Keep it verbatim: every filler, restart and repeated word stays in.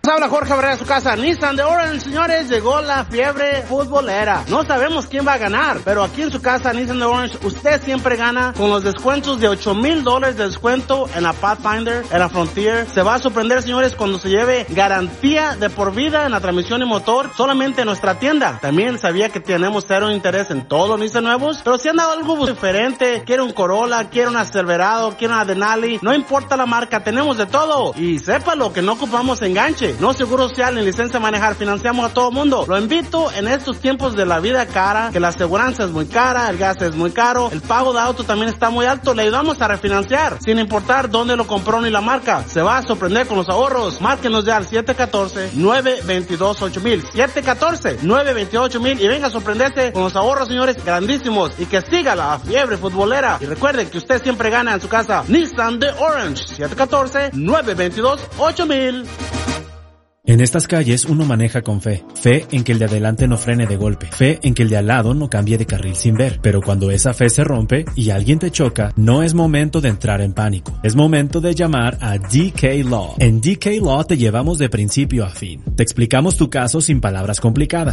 Habla Jorge Barrera de su casa. Nissan de Orange, señores, llegó la fiebre futbolera. No sabemos quién va a ganar, pero aquí en su casa, Nissan de Orange, usted siempre gana con los descuentos de ocho mil dólares de descuento en la Pathfinder, en la Frontier. Se va a sorprender, señores, cuando se lleve garantía de por vida en la transmisión y motor solamente en nuestra tienda. También sabía que tenemos cero interés en todos los Nissan nuevos, pero si anda algo diferente, quiere un Corolla, quiere un Silverado, quiere una Denali, no importa la marca, tenemos de todo. Y sépalo que no ocupamos enganche. No seguro social ni licencia de manejar, financiamos a todo mundo. Lo invito en estos tiempos de la vida cara, que la aseguranza es muy cara, el gas es muy caro, el pago de auto también está muy alto, le ayudamos a refinanciar, sin importar dónde lo compró ni la marca. Se va a sorprender con los ahorros. Márquenos ya al siete uno cuatro, nueve dos dos, ocho mil, siete uno cuatro, nueve dos dos, ocho mil y venga a sorprenderse con los ahorros, señores, grandísimos, y que siga la fiebre futbolera. Y recuerde que usted siempre gana en su casa. Nissan de Orange, siete uno cuatro, nueve dos dos, ocho mil. En estas calles uno maneja con fe, fe en que el de adelante no frene de golpe, fe en que el de al lado no cambie de carril sin ver, pero cuando esa fe se rompe y alguien te choca, no es momento de entrar en pánico, es momento de llamar a D K Law. En D K Law te llevamos de principio a fin, te explicamos tu caso sin palabras complicadas.